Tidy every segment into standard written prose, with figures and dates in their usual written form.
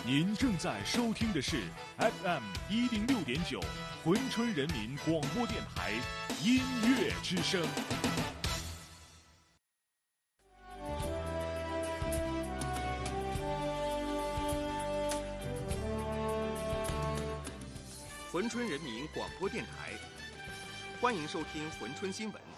您正在收听的是 FM106.9珲春人民广播电台音乐之声。 珲春人民广播电台，欢迎收听珲春新闻。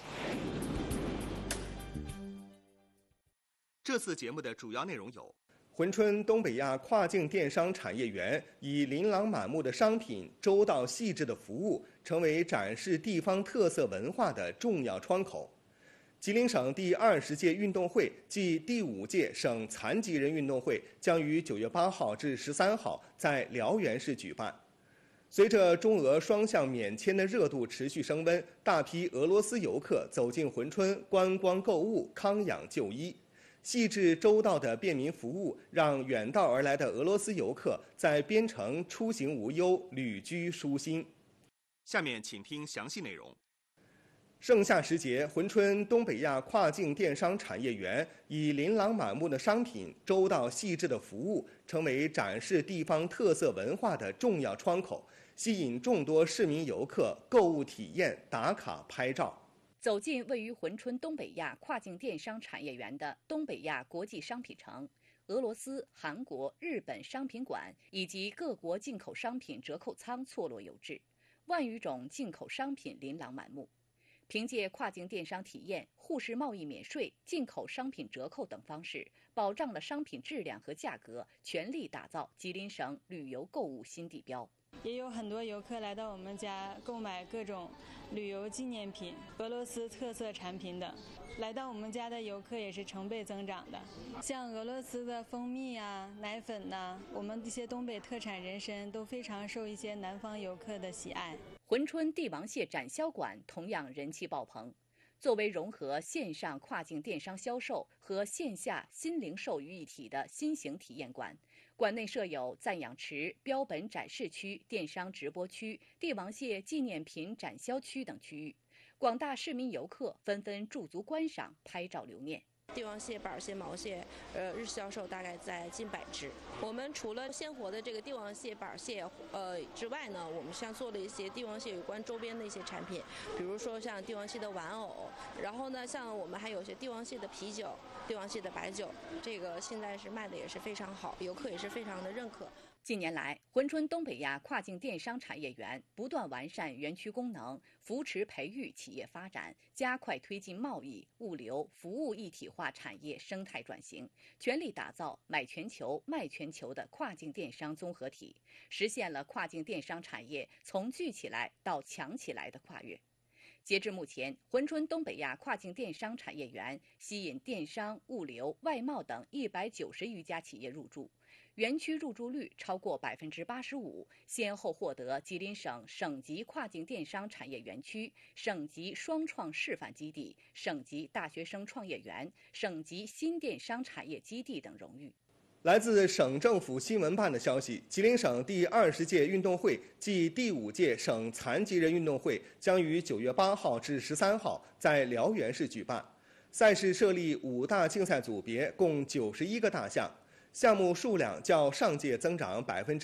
这次节目的主要内容有： 珲春东北亚跨境电商产业园以琳琅满目的商品、周到细致的服务，成为展示地方特色文化的重要窗口。吉林省第20届运动会暨第5届省残疾人运动会将于9月8号至13号在辽源市举办。随着中俄双向免签的热度持续升温，大批俄罗斯游客走进珲春观光购物、康养就医。细致周到的便民服务，让远道而来的俄罗斯游客在边城出行无忧，旅居舒心。 下面请听详细内容。 盛夏时节，珲春东北亚跨境电商产业园以琳琅满目的商品、周到细致的服务，成为展示地方特色文化的重要窗口，吸引众多市民游客购物体验、打卡拍照。 走进位于珲春东北亚跨境电商产业园的东北亚国际商品城，俄罗斯、韩国、日本商品馆以及各国进口商品折扣仓错落有致，万余种进口商品琳琅满目。凭借跨境电商体验、互市贸易免税、进口商品折扣等方式，保障了商品质量和价格，全力打造吉林省旅游购物新地标。 也有很多游客来到我们家购买各种旅游纪念品、俄罗斯特色产品等。来到我们家的游客也是成倍增长的，像俄罗斯的蜂蜜啊、奶粉呐，我们这些东北特产人参都非常受一些南方游客的喜爱。 珲春帝王蟹展销馆同样人气爆棚。作为融合线上跨境电商销售和线下新零售于一体的新型体验馆，馆内设有赞养池、标本展示区、电商直播区、帝王蟹纪念品展销区等区域，广大市民游客纷纷驻足观赏、拍照留念。 帝王蟹、板蟹、毛蟹，日销售大概在近100只。我们除了鲜活的这个帝王蟹、板蟹，之外呢，我们像做了一些帝王蟹有关周边的一些产品，比如说像帝王蟹的玩偶，然后呢，像我们还有些帝王蟹的啤酒、帝王蟹的白酒，这个现在是卖的也是非常好，游客也是非常的认可。 近年来，珲春东北亚跨境电商产业园不断完善园区功能，扶持培育企业发展，加快推进贸易、物流、服务一体化产业生态转型，全力打造买全球、卖全球的跨境电商综合体，实现了跨境电商产业从聚起来到强起来的跨越。截至目前，珲春东北亚跨境电商产业园吸引电商、物流、外贸等190余家企业入驻，园区入驻率超过85%，先后获得吉林省省级跨境电商产业园区、省级双创示范基地、省级大学生创业园、省级新电商产业基地等荣誉。 来自省政府新闻办的消息，吉林省第20届运动会暨第5届省残疾人运动会将于9月8号至13号在辽源市举办。赛事设立5大竞赛组别，共91个大项，项目数量较上届增长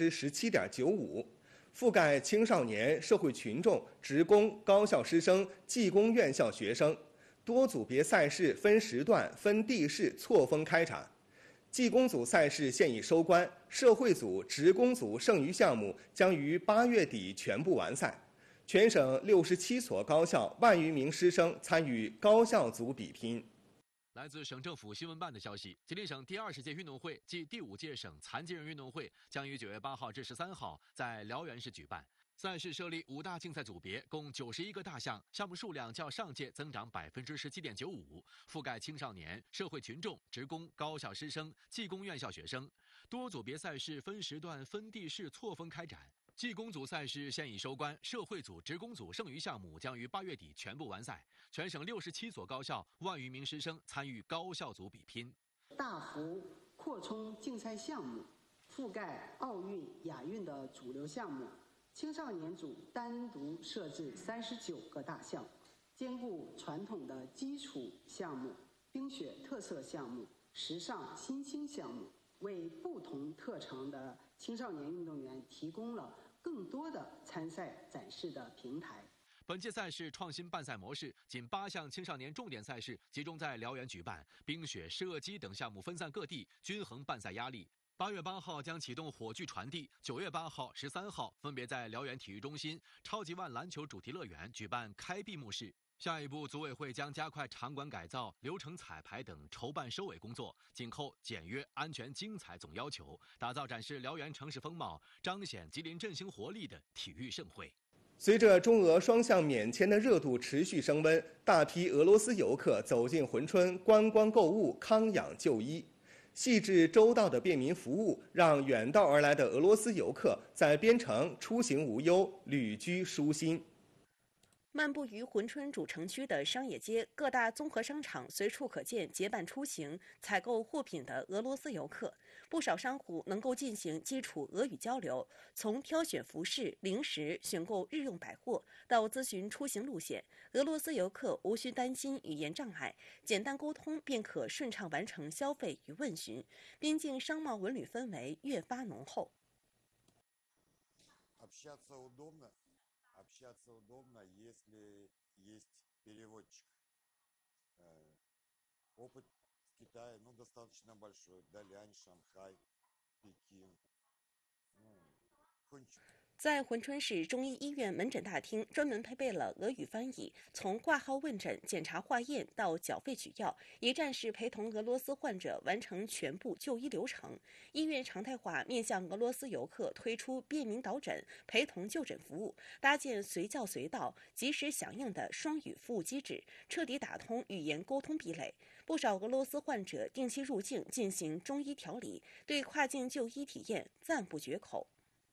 17.95%，覆盖青少年、社会群众、职工、高校师生、技工院校学生。多组别赛事分时段、分地市错峰开展。技工组赛事现已收官，社会组、职工组剩余项目将于8月底全部完赛。全省67所高校1万余名师生参与高校组比拼。 来自省政府新闻办的消息，吉林省第20届运动会暨第5届省残疾人运动会将于9月8号至13号在辽源市举办。赛事设立5大竞赛组别，共91个大项，项目数量较上届增长17.95%，覆盖青少年、社会群众、职工、高校师生、技工院校学生。多组别赛事分时段、分地市错峰开展。技工组赛事现已收官，社会组、职工组剩余项目将于8月底全部完赛。全省67所高校1万余名师生参与高校组比拼。 大幅扩充竞赛项目，覆盖奥运、亚运的主流项目。青少年组单独设置39个大项，兼顾传统的基础项目、冰雪特色项目、时尚新兴项目、 为不同特长的青少年运动员提供了更多的参赛展示的平台。 本届赛事创新办赛模式，仅8项青少年重点赛事集中在辽源举办，冰雪、射击等项目分散各地，均衡办赛压力。8月8号将启动火炬传递，9月8号、13号分别在辽源体育中心、超级碗篮球主题乐园举办开闭幕式。下一步，组委会将加快场馆改造、流程彩排等筹办收尾工作，紧扣简约、安全、精彩总要求，打造展示辽源城市风貌、彰显吉林振兴活力的体育盛会。 随着中俄双向免签的热度持续升温，大批俄罗斯游客走进珲春观光购物、康养就医。细致周到的便民服务，让远道而来的俄罗斯游客在边城出行无忧、旅居舒心。 漫步于珲春主城区的商业街，各大综合商场随处可见结伴出行、采购货品的俄罗斯游客。不少商户能够进行基础俄语交流，从挑选服饰、零食、选购日用百货，到咨询出行路线，俄罗斯游客无需担心语言障碍，简单沟通便可顺畅完成消费与问询，边境商贸文旅氛围越发浓厚。 Общаться удобно, если есть переводчик. Опыт в Китае, достаточно большой. Далянь, Шанхай, Пекин, Хунчжоу. 在珲春市中医医院门诊大厅，专门配备了俄语翻译，从挂号问诊、检查化验到缴费取药，一站式陪同俄罗斯患者完成全部就医流程。医院常态化面向俄罗斯游客推出便民导诊、陪同就诊服务，搭建随叫随到、及时响应的双语服务机制，彻底打通语言沟通壁垒。不少俄罗斯患者定期入境进行中医调理，对跨境就医体验赞不绝口。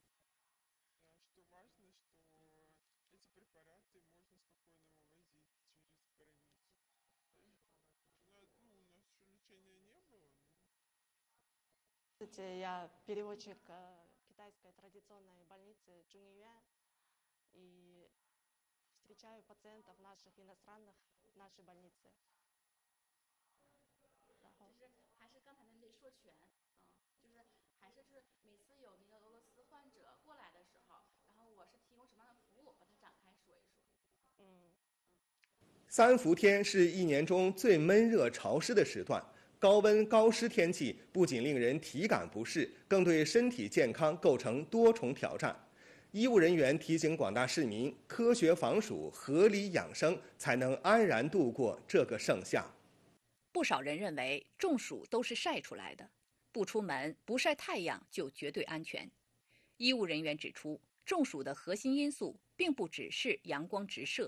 Я переводчик китайской традиционной больницы Чжунгюань и встречаю пациентов наших иностранных в нашей больнице. 还是刚才的那说全还是每次有那个俄罗斯患者过来的时候，然后我是提供什么样的服务，把它展开说一说。 3伏天是一年中最闷热潮湿的时段。高温高湿天气不仅令人体感不适，更对身体健康构成多重挑战。医务人员提醒广大市民，科学防暑、合理养生，才能安然度过这个盛夏。 不少人认为中暑都是晒出来的，不出门不晒太阳就绝对安全。医务人员指出，中暑的核心因素并不只是阳光直射，